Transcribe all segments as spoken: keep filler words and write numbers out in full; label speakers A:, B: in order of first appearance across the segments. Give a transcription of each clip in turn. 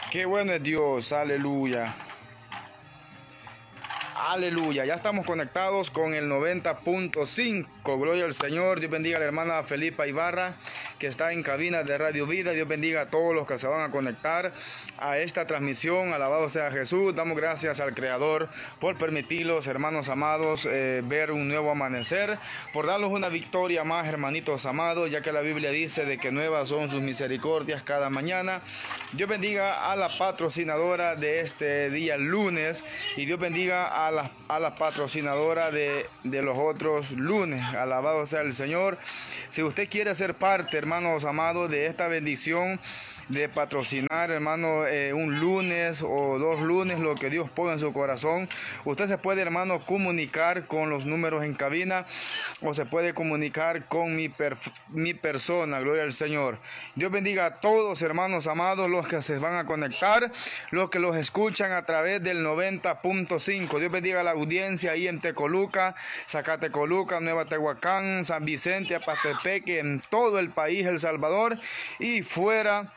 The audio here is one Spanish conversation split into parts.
A: Qué bueno es Dios, aleluya. Aleluya, ya estamos conectados con el noventa punto cinco, gloria al Señor. Dios bendiga a la hermana Felipa Ibarra, que está en cabina de Radio Vida. Dios bendiga a todos los que se van a conectar a esta transmisión. Alabado sea Jesús. Damos gracias al Creador por permitirlos, hermanos amados, eh, ver un nuevo amanecer, por darnos una victoria más, hermanitos amados, ya que la Biblia dice de que nuevas son sus misericordias cada mañana. Dios bendiga a la patrocinadora de este día lunes, y Dios bendiga a la, a la patrocinadora de, de los otros lunes. Alabado sea el Señor. Si usted quiere ser parte, hermanos amados, de esta bendición de patrocinar, hermano, eh, un lunes o dos lunes, lo que Dios ponga en su corazón, usted se puede, hermano, comunicar con los números en cabina, o se puede comunicar con mi, per, mi persona. Gloria al Señor. Dios bendiga a todos, hermanos amados, los que se van a conectar, los que los escuchan a través del noventa punto cinco. Dios bendiga a la audiencia ahí en Tecoluca, Zacatecoluca, Nueva Tehuacán, San Vicente, Apatepeque, en todo el país, El Salvador y fuera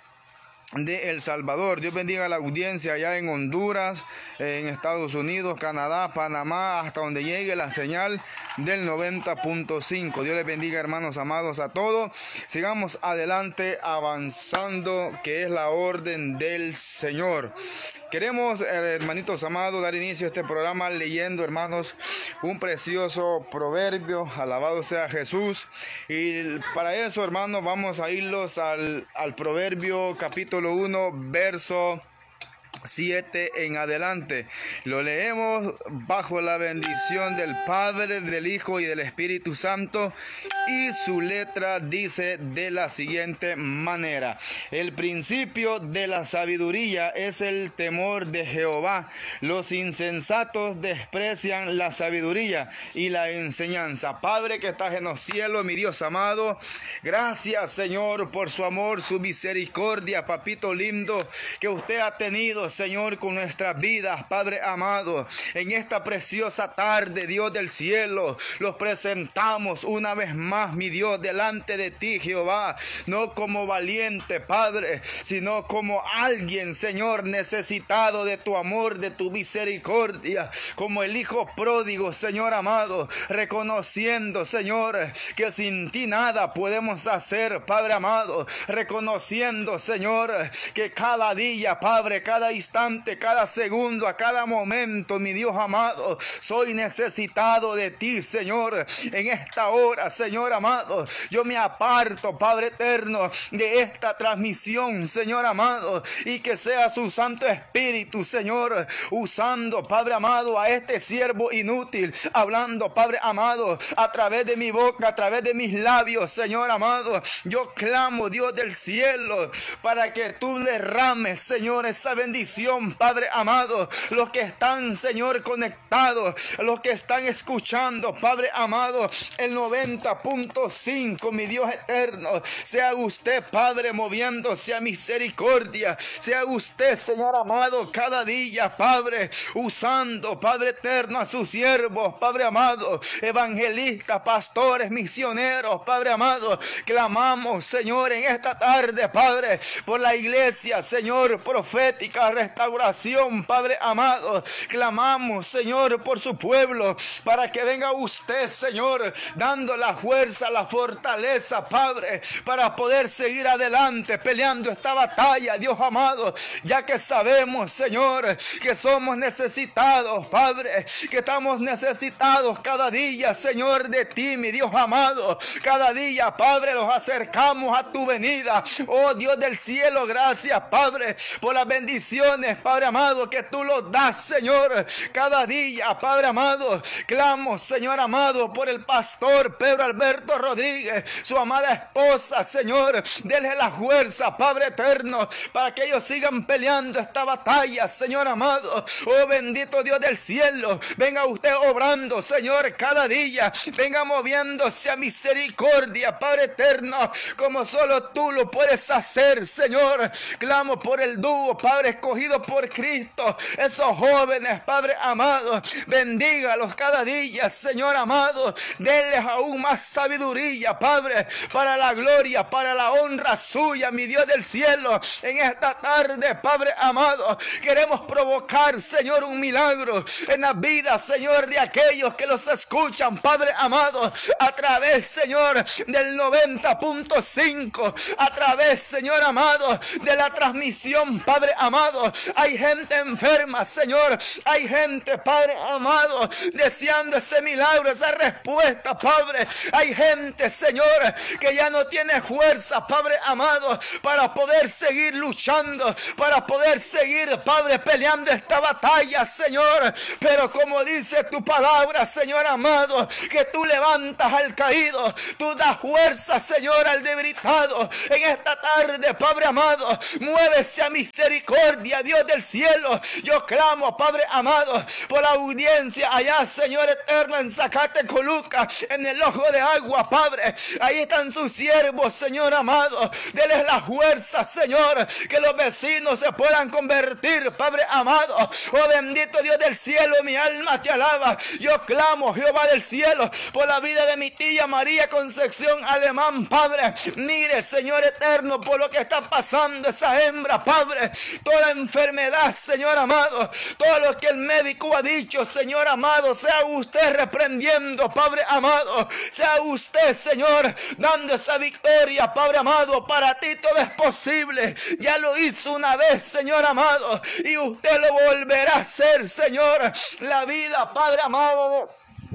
A: de El Salvador. Dios bendiga a la audiencia allá en Honduras, en Estados Unidos, Canadá, Panamá, hasta donde llegue la señal del noventa punto cinco. Dios les bendiga, hermanos amados, a todos. Sigamos adelante avanzando, que es la orden del Señor. Queremos, hermanitos amados, dar inicio a este programa leyendo, hermanos, un precioso proverbio. Alabado sea Jesús. Y para eso, hermanos, vamos a irlos al, al proverbio capítulo uno, verso siete en adelante. Lo leemos bajo la bendición del Padre, del Hijo y del Espíritu Santo, y su letra dice de la siguiente manera: el principio de la sabiduría es el temor de Jehová. Los insensatos desprecian la sabiduría y la enseñanza. Padre que estás en los cielos, mi Dios amado, gracias, Señor, por su amor, su misericordia, papito lindo, que usted ha tenido, Señor, con nuestras vidas, Padre amado. En esta preciosa tarde, Dios del cielo, los presentamos una vez más, mi Dios, delante de ti, Jehová, no como valiente, Padre, sino como alguien, Señor, necesitado de tu amor, de tu misericordia, como el hijo pródigo, Señor amado, reconociendo, Señor, que sin ti nada podemos hacer, Padre amado, reconociendo, Señor, que cada día, Padre, cada instante, cada segundo, a cada momento, mi Dios amado, soy necesitado de ti, Señor. En esta hora, Señor amado, yo me aparto, Padre eterno, de esta transmisión, Señor amado, y que sea su Santo Espíritu, Señor, usando, Padre amado, a este siervo inútil, hablando, Padre amado, a través de mi boca, a través de mis labios, Señor amado. Yo clamo, Dios del cielo, para que tú derrames, Señor, esa bendición, Padre amado. Los que están, Señor, conectados, los que están escuchando, Padre amado, el noventa punto cinco, mi Dios eterno, sea usted, Padre, moviéndose a misericordia, sea usted, Señor amado, cada día, Padre, usando, Padre eterno, a sus siervos, Padre amado, evangelistas, pastores, misioneros, Padre amado. Clamamos, Señor, en esta tarde, Padre, por la iglesia, Señor, profética, restauración, Padre amado. Clamamos, Señor, por su pueblo, para que venga usted, Señor, dando la fuerza, la fortaleza, Padre, para poder seguir adelante peleando esta batalla, Dios amado, ya que sabemos, Señor, que somos necesitados, Padre, que estamos necesitados cada día, Señor, de ti, mi Dios amado. Cada día, Padre, los acercamos a tu venida. Oh Dios del cielo, gracias, Padre, por las bendiciones, Padre amado, que tú los das, Señor, cada día, Padre amado. Clamo, Señor amado, por el pastor Pedro Alberto Rodríguez, su amada esposa, Señor, denle la fuerza, Padre eterno, para que ellos sigan peleando esta batalla, Señor amado. Oh bendito Dios del cielo, venga usted obrando, Señor, cada día, venga moviéndose a misericordia, Padre eterno, como solo tú lo puedes hacer, Señor. Clamo por el dúo, Padre escogido escogidos por Cristo, esos jóvenes, Padre amado, bendígalos cada día, Señor amado, denles aún más sabiduría, Padre, para la gloria, para la honra suya, mi Dios del cielo. En esta tarde, Padre amado, queremos provocar, Señor, un milagro en la vida, Señor, de aquellos que los escuchan, Padre amado, a través, Señor, del noventa punto cinco, a través, Señor amado, de la transmisión, Padre amado. Hay gente enferma, Señor, hay gente, Padre amado, deseando ese milagro, esa respuesta, Padre. Hay gente, Señor, que ya no tiene fuerza, Padre amado, para poder seguir luchando, para poder seguir, Padre, peleando esta batalla, Señor. Pero como dice tu palabra, Señor amado, que tú levantas al caído, tú das fuerza, Señor, al debilitado. En esta tarde, Padre amado, muévese a misericordia, Dios del cielo. Yo clamo, Padre amado, por la audiencia allá, Señor eterno, en Zacatecoluca, en el ojo de agua, Padre. Ahí están sus siervos, Señor amado. Deles la fuerza, Señor, que los vecinos se puedan convertir, Padre amado. Oh bendito Dios del cielo, mi alma te alaba. Yo clamo, Jehová del cielo, por la vida de mi tía María Concepción Alemán, Padre. Mire, Señor eterno, por lo que está pasando esa hembra, Padre. Toda enfermedad, Señor amado, todo lo que el médico ha dicho, Señor amado, sea usted reprendiendo, Padre amado. Sea usted, Señor, dando esa victoria, Padre amado. Para ti todo es posible. Ya lo hizo una vez, Señor amado, y usted lo volverá a hacer, Señor. La vida, Padre amado,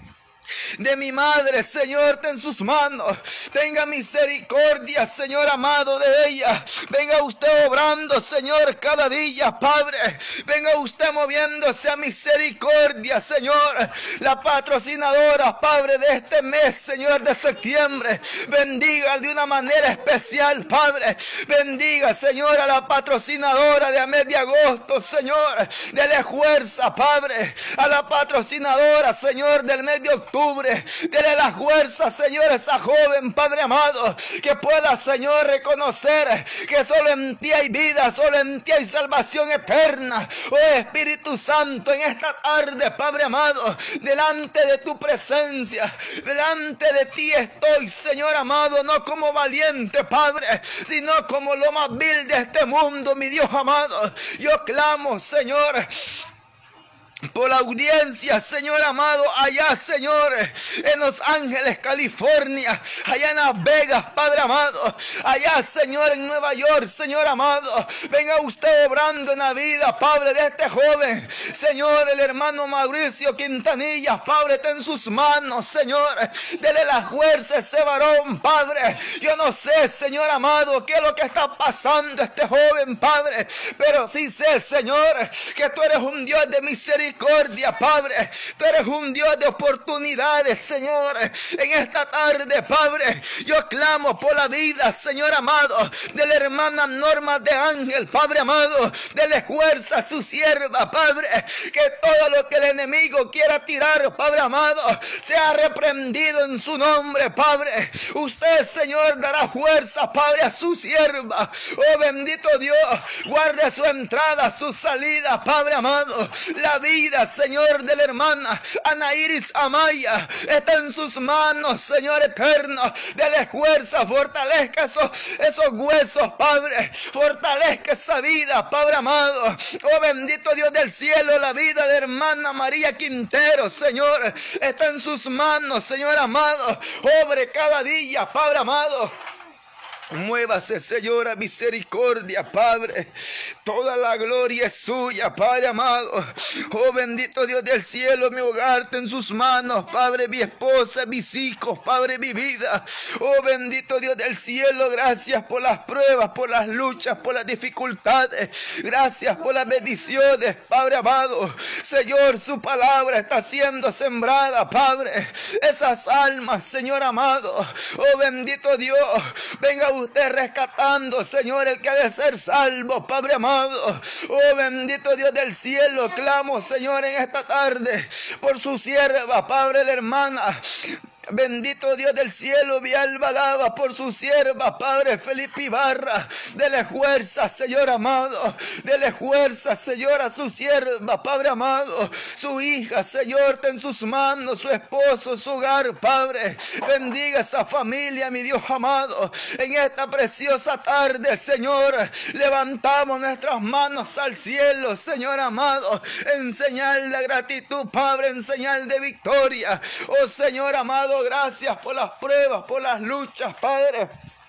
A: de mi madre, Señor, ten sus manos. Tenga misericordia, Señor amado, de ella. Venga usted obrando, Señor, cada día, Padre. Venga usted moviéndose a misericordia, Señor. La patrocinadora, Padre, de este mes, Señor, de septiembre. Bendiga de una manera especial, Padre. Bendiga, Señor, a la patrocinadora de mes de agosto, Señor. Dele fuerza, Padre. A la patrocinadora, Señor, del mes de octubre. Dele la fuerza, Señor, a esa joven, Padre amado, que pueda, Señor, reconocer que solo en ti hay vida, solo en ti hay salvación eterna. Oh Espíritu Santo, en esta tarde, Padre amado, delante de tu presencia, delante de ti estoy, Señor amado, no como valiente, Padre, sino como lo más vil de este mundo, mi Dios amado. Yo clamo, Señor, por la audiencia, Señor amado, allá, Señor, en Los Ángeles, California, allá en Las Vegas, Padre amado, allá, Señor, en Nueva York, Señor amado. Venga usted obrando en la vida, Padre, de este joven, Señor, el hermano Mauricio Quintanilla, Padre, está en sus manos, Señor. Dele la fuerza a ese varón, Padre. Yo no sé, Señor amado, qué es lo que está pasando a este joven, Padre, pero sí sé, Señor, que tú eres un Dios de misericordia, Padre. Tú eres un Dios de oportunidades, Señor. En esta tarde, Padre, yo clamo por la vida, Señor amado, de la hermana Norma de Ángel, Padre amado. Dele fuerza a su sierva, Padre. Que todo lo que el enemigo quiera tirar, Padre amado, sea reprendido en su nombre, Padre. Usted, Señor, dará fuerza, Padre, a su sierva. Oh bendito Dios, guarde su entrada, su salida, Padre amado. La vida, Señor, de la hermana Ana Iris Amaya está en sus manos, Señor eterno. Dele fuerza, fortalezca esos, esos huesos, Padre. Fortalezca esa vida, Padre amado. Oh bendito Dios del cielo, la vida de hermana María Quintero, Señor, está en sus manos, Señor amado. Obre cada día, Padre amado. Muévase, Señor, a misericordia, Padre. Toda la gloria es suya, Padre amado. Oh bendito Dios del cielo, mi hogar está en sus manos, Padre, mi esposa, mis hijos, Padre, mi vida. Oh bendito Dios del cielo, gracias por las pruebas, por las luchas, por las dificultades. Gracias por las bendiciones, Padre amado. Señor, su palabra está siendo sembrada, Padre. Esas almas, Señor amado. Oh bendito Dios, venga usted rescatando, Señor, el que ha de ser salvo, Padre amado. Oh bendito Dios del cielo, clamo, Señor, en esta tarde por su sierva, Padre, la hermana Bendito Dios del cielo, mi alma alaba por su sierva, Padre Felipa Ibarra. Dele fuerza, Señor amado. Dele fuerza, Señor, a su sierva, Padre amado. Su hija, Señor, ten sus manos, su esposo, su hogar, Padre. Bendiga esa familia, mi Dios amado. En esta preciosa tarde, Señor, levantamos nuestras manos al cielo, Señor amado, en señal de gratitud, Padre, en señal de victoria. Oh Señor amado, gracias por las pruebas, por las luchas, Padre.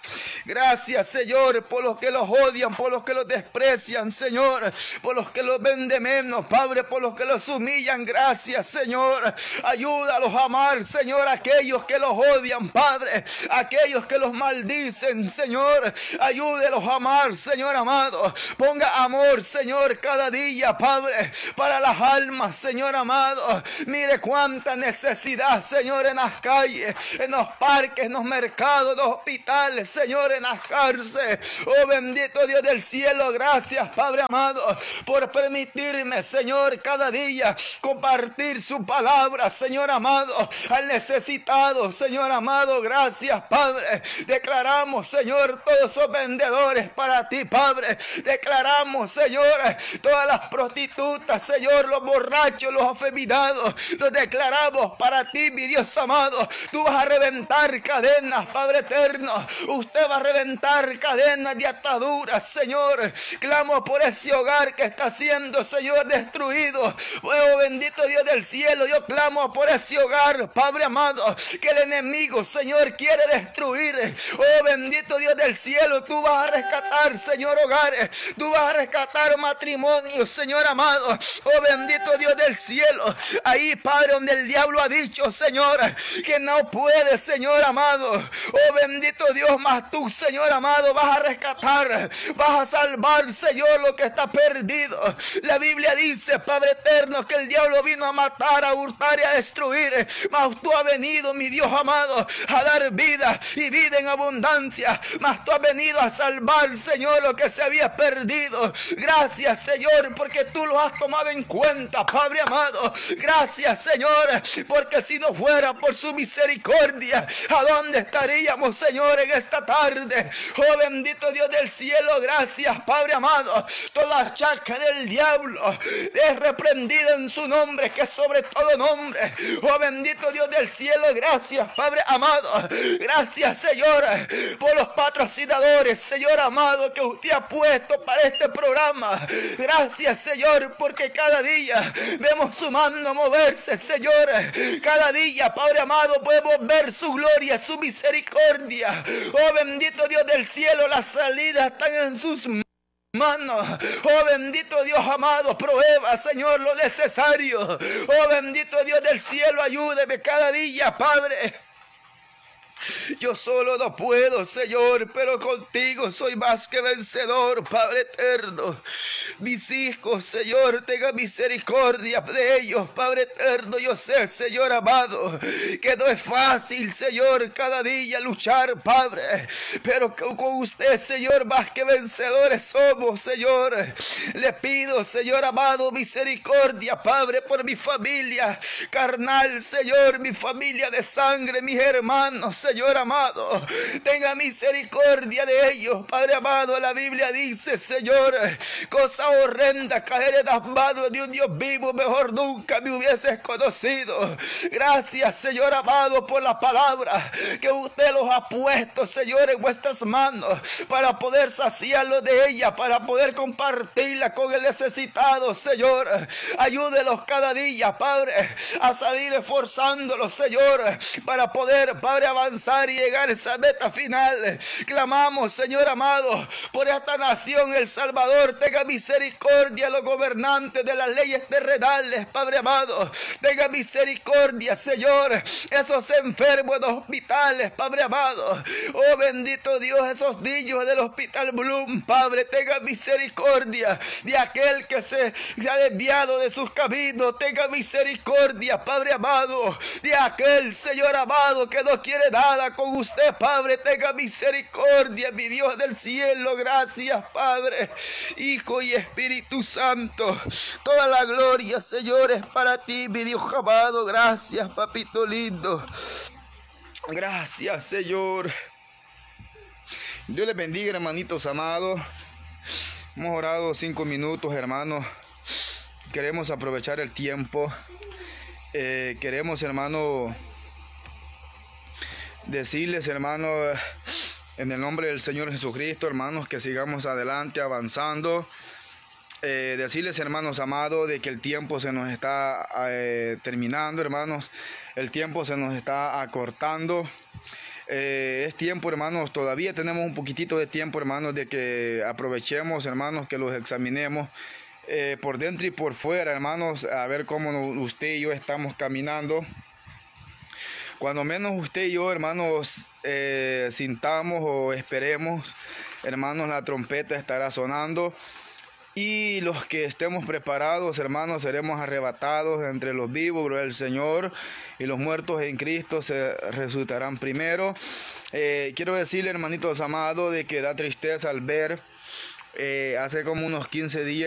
A: Gracias, Señor, por los que los odian, por los que los desprecian, Señor, por los que los ven de menos, Padre, por los que los humillan. Gracias, Señor. Ayúdalos a amar, Señor, a aquellos que los odian, Padre, a aquellos que los maldicen, Señor. Ayúdelos a amar, Señor amado. Ponga amor, Señor, cada día, Padre, para las almas, Señor amado. Mire cuánta necesidad, Señor, en las calles, en los parques, en los mercados, en los hospitales, Señor, en las cárceles. Oh bendito Dios del cielo, gracias, Padre amado, por permitirme, Señor, cada día compartir su palabra, Señor amado, al necesitado, Señor amado. Gracias, Padre. Declaramos, Señor, todos esos vendedores para ti, Padre. Declaramos, Señor, todas las prostitutas, Señor, los borrachos, los afeminados, los declaramos para ti, mi Dios amado. Tú vas a reventar cadenas, Padre eterno. Usted va a reventar cadenas de ataduras, Señor. Clamo por ese hogar que está siendo, Señor, destruido. Oh bendito Dios del cielo, yo clamo por ese hogar, Padre amado, que el enemigo, Señor, quiere destruir. Oh bendito Dios del cielo, tú vas a rescatar, Señor, hogares. Tú vas a rescatar matrimonios, Señor amado. Oh bendito Dios del cielo, ahí, Padre, donde el diablo ha dicho, Señor, que no puede, Señor amado. Oh bendito Dios, más tú, Señor amado, vas a rescatar, vas a salvar, Señor, lo que está perdido. La Biblia dice, Padre eterno, que el diablo vino a matar, a hurtar y a destruir, mas tú has venido, mi Dios amado, a dar vida y vida en abundancia. Mas tú has venido a salvar, Señor, lo que se había perdido. Gracias, Señor, porque tú lo has tomado en cuenta, Padre amado. Gracias, Señor, porque si no fuera por su misericordia, ¿a dónde estaríamos, Señor, en esta tarde? Oh bendito Dios del cielo, gracias, Padre amado. Toda chaca del diablo es reprendida en su nombre, que es sobre todo nombre. Oh bendito Dios del cielo, gracias, Padre amado. Gracias, Señor, por los patrocinadores, Señor amado, que usted ha puesto para este programa. Gracias, Señor, porque cada día vemos su mano moverse, Señor. Cada día, Padre amado, podemos ver su gloria, su misericordia. Oh bendito Dios del cielo, las salidas están en sus manos. Mano, oh bendito Dios amado, prueba, Señor, lo necesario. Oh bendito Dios del cielo, ayúdeme cada día, Padre. Yo solo no puedo, Señor, pero contigo soy más que vencedor, Padre eterno. Mis hijos, Señor, tenga misericordia de ellos, Padre eterno. Yo sé, Señor amado, que no es fácil, Señor, cada día luchar, Padre, pero con usted, Señor, más que vencedores somos, Señor. Le pido, Señor amado, misericordia, Padre, por mi familia carnal, Señor, mi familia de sangre, mis hermanos, Señor amado, tenga misericordia de ellos, Padre amado. La Biblia dice, Señor, cosa horrenda caer en las manos de un Dios vivo, mejor nunca me hubieses conocido. Gracias, Señor amado, por la palabra que usted los ha puesto, Señor, en vuestras manos, para poder saciarlo de ella, para poder compartirla con el necesitado, Señor. Ayúdelos cada día, Padre, a salir esforzándolos, Señor, para poder, Padre, avanzar y llegar a esa meta final. Clamamos, Señor amado, por esta nación, El Salvador. Tenga misericordia a los gobernantes de las leyes terrenales, Padre amado. Tenga misericordia, Señor, esos enfermos de hospitales, Padre amado. Oh bendito Dios, esos niños del Hospital Bloom, Padre, tenga misericordia de aquel que se, se ha desviado de sus caminos. Tenga misericordia, Padre amado, de aquel, Señor amado, que no quiere nada con usted, Padre. Tenga misericordia, mi Dios del cielo. Gracias, Padre, Hijo y Espíritu Santo. Toda la gloria, Señor, es para ti, mi Dios amado. Gracias, papito lindo. Gracias, Señor. Dios les bendiga, hermanitos amados. Hemos orado cinco minutos, hermanos. Queremos aprovechar el tiempo. Eh, queremos, hermano, decirles, hermano, en el nombre del Señor Jesucristo, hermanos, que sigamos adelante, avanzando. Eh, decirles, hermanos amados, de que el tiempo se nos está eh, terminando, hermanos. El tiempo se nos está acortando. Eh, es tiempo, hermanos, todavía tenemos un poquitito de tiempo, hermanos, de que aprovechemos, hermanos, que los examinemos eh, por dentro y por fuera, hermanos, a ver cómo usted y yo estamos caminando. Cuando menos usted y yo, hermanos, eh, sintamos o esperemos, hermanos, la trompeta estará sonando. Y los que estemos preparados, hermanos, seremos arrebatados entre los vivos, gloria al Señor, y los muertos en Cristo se resucitarán primero. Eh, quiero decirle, hermanitos amados, de que da tristeza al ver, eh, hace como unos quince días,